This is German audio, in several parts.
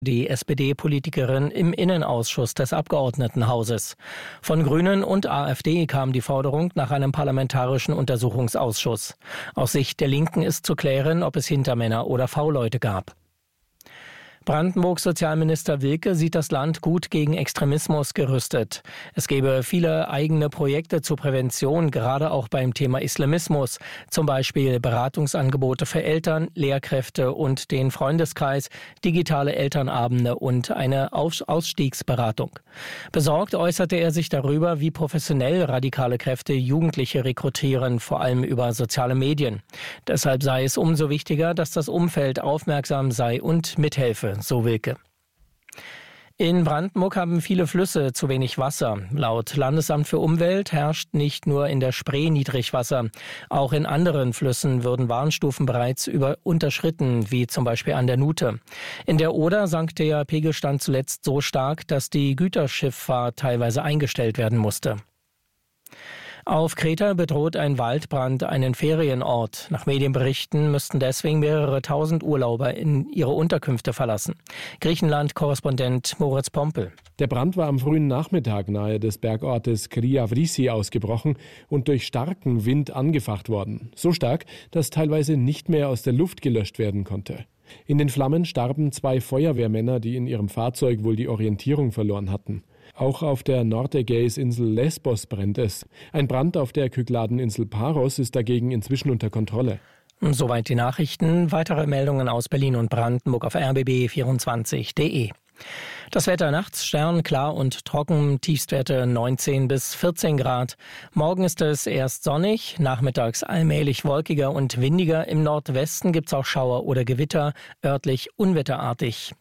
Die SPD-Politikerin im Innenausschuss des Abgeordnetenhauses. Von Grünen und AfD kam die Forderung nach einem parlamentarischen Untersuchungsausschuss. Aus Sicht der Linken ist zu klären, ob es Hintermänner oder V-Leute gab. Brandenburgs Sozialminister Wilke sieht das Land gut gegen Extremismus gerüstet. Es gebe viele eigene Projekte zur Prävention, gerade auch beim Thema Islamismus. Zum Beispiel Beratungsangebote für Eltern, Lehrkräfte und den Freundeskreis, digitale Elternabende und eine Ausstiegsberatung. Besorgt äußerte er sich darüber, wie professionell radikale Kräfte Jugendliche rekrutieren, vor allem über soziale Medien. Deshalb sei es umso wichtiger, dass das Umfeld aufmerksam sei und mithelfe. So Wilke. In Brandenburg haben viele Flüsse zu wenig Wasser. Laut Landesamt für Umwelt herrscht nicht nur in der Spree Niedrigwasser. Auch in anderen Flüssen würden Warnstufen bereits unterschritten, wie zum Beispiel an der Nuthe. In der Oder sank der Pegelstand zuletzt so stark, dass die Güterschifffahrt teilweise eingestellt werden musste. Auf Kreta bedroht ein Waldbrand einen Ferienort. Nach Medienberichten müssten deswegen mehrere tausend Urlauber in ihre Unterkünfte verlassen. Griechenland-Korrespondent Moritz Pompel. Der Brand war am frühen Nachmittag nahe des Bergortes Kriavrisi ausgebrochen und durch starken Wind angefacht worden. So stark, dass teilweise nicht mehr aus der Luft gelöscht werden konnte. In den Flammen starben 2 Feuerwehrmänner, die in ihrem Fahrzeug wohl die Orientierung verloren hatten. Auch auf der Nordägäisinsel Lesbos brennt es. Ein Brand auf der Kykladeninsel Paros ist dagegen inzwischen unter Kontrolle. Soweit die Nachrichten. Weitere Meldungen aus Berlin und Brandenburg auf rbb24.de. Das Wetter nachts sternklar und trocken, Tiefstwerte 19 bis 14 Grad. Morgen ist es erst sonnig, nachmittags allmählich wolkiger und windiger. Im Nordwesten gibt es auch Schauer oder Gewitter, örtlich unwetterartig.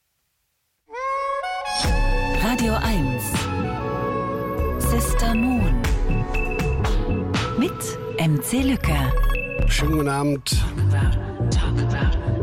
Radio 1 Sister Moon mit MC Lücke. Schönen guten Abend. Talk about.